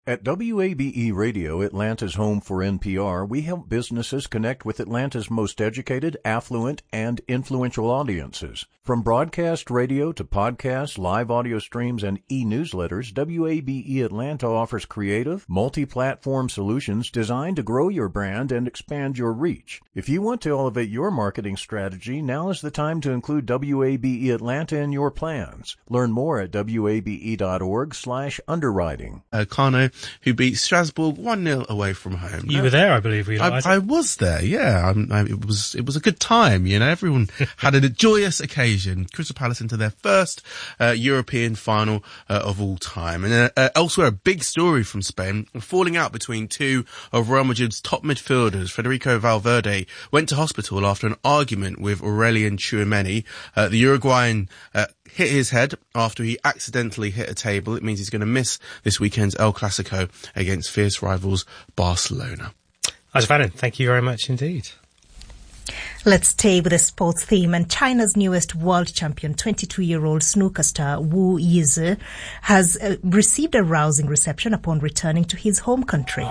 At WABE Radio, Atlanta's home for NPR, we help businesses connect with Atlanta's most educated, affluent, and influential audiences. From broadcast radio to podcasts, live audio streams, and e-newsletters, WABE Atlanta offers creative, multi-platform solutions designed to grow your brand and expand your reach. If you want to elevate your marketing strategy, now is the time to include WABE Atlanta in your plans. Learn more at wabe.org/underwriting. Kano, who beat Strasbourg 1-0 away from home. You were there, I believe. I was there, yeah. It was a good time, you know. Everyone had a joyous occasion. Crystal Palace into their first European final of all time. And elsewhere, a big story from Spain. A falling out between two of Real Madrid's top midfielders. Federico Valverde went to hospital after an argument with Aurelien Tchouameni. The Uruguayan hit his head after he accidentally hit a table. It means he's going to miss this weekend's El Clasico against fierce rivals Barcelona. Ajvanan, thank you very much indeed. Let's stay with the sports theme. And China's newest world champion, 22-year-old snooker star Wu Yizi, has received a rousing reception upon returning to his home country.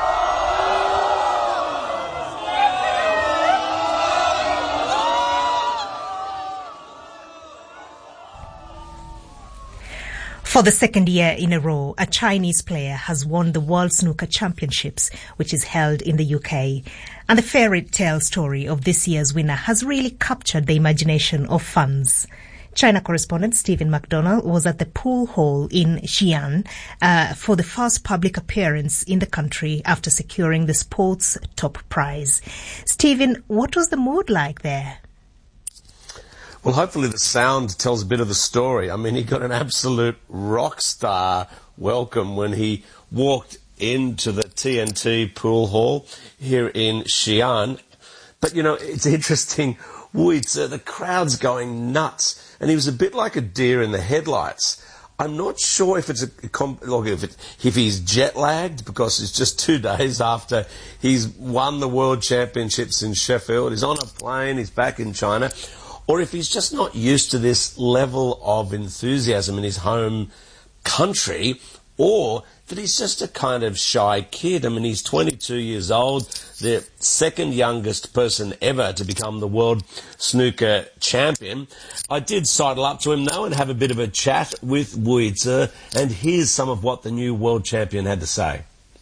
For the second year in a row, a Chinese player has won the World Snooker Championships, which is held in the UK. And the fairy tale story of this year's winner has really captured the imagination of fans. China correspondent Stephen McDonald was at the pool hall in Xi'an for the first public appearance in the country after securing the sport's top prize. Stephen, what was the mood like there? Well, hopefully the sound tells a bit of the story. I mean, he got an absolute rock star welcome when he walked into the TNT pool hall here in Xi'an. But, you know, it's interesting. The crowd's going nuts. And he was a bit like a deer in the headlights. I'm not sure if if he's jet-lagged, because it's just 2 days after he's won the World Championships in Sheffield. He's on a plane, he's back in China. Or if he's just not used to this level of enthusiasm in his home country, or that he's just a kind of shy kid. I mean, he's 22 years old, the second youngest person ever to become the world snooker champion. I did sidle up to him, though, and have a bit of a chat with Wu Yizi, and here's some of what the new world champion had to say.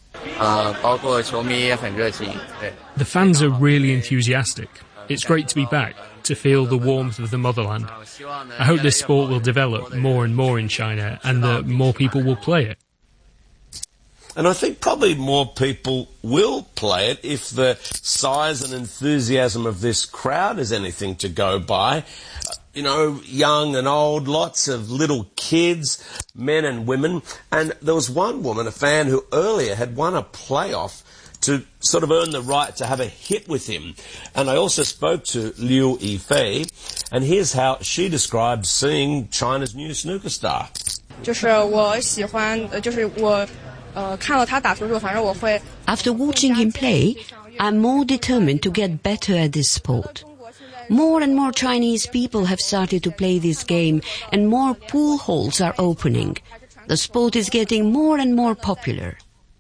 The fans are really enthusiastic. It's great to be back, to feel the warmth of the motherland. I hope this sport will develop more and more in China and that more people will play it. And I think probably more people will play it if the size and enthusiasm of this crowd is anything to go by. You know, young and old, lots of little kids, men and women. And there was one woman, a fan, who earlier had won a playoff to sort of earn the right to have a hit with him. And I also spoke to Liu Yifei, and here's how she described seeing China's new snooker star. After watching him play, I'm more determined to get better at this sport. More and more Chinese people have started to play this game, and more pool halls are opening. The sport is getting more and more popular.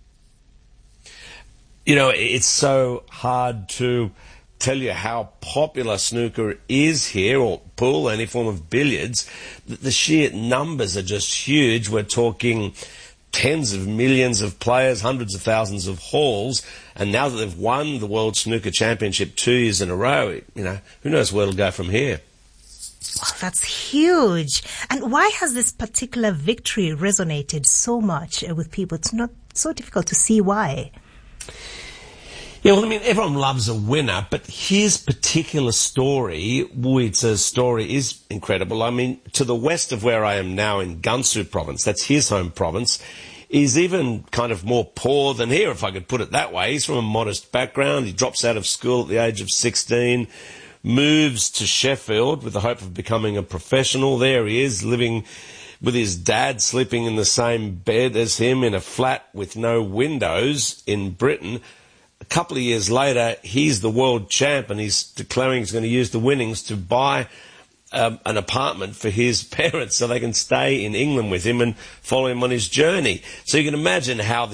You know, it's so hard to tell you how popular snooker is here, or pool, any form of billiards. The sheer numbers are just huge. We're talking tens of millions of players, hundreds of thousands of halls, and now that they've won the World Snooker Championship 2 years in a row, you know, who knows where it'll go from here. Wow, that's huge. And why has this particular victory resonated so much with people? It's not so difficult to see why. Yeah, well, I mean, everyone loves a winner, but his particular story, Wu Yizi's story, is incredible. I mean, to the west of where I am now in Gansu province, that's his home province, is even kind of more poor than here, if I could put it that way. He's from a modest background. He drops out of school at the age of 16, moves to Sheffield with the hope of becoming a professional. There he is, living with his dad, sleeping in the same bed as him in a flat with no windows in Britain. A couple of years later, he's the world champ, and he's declaring he's going to use the winnings to buy an apartment for his parents so they can stay in England with him and follow him on his journey. So you can imagine how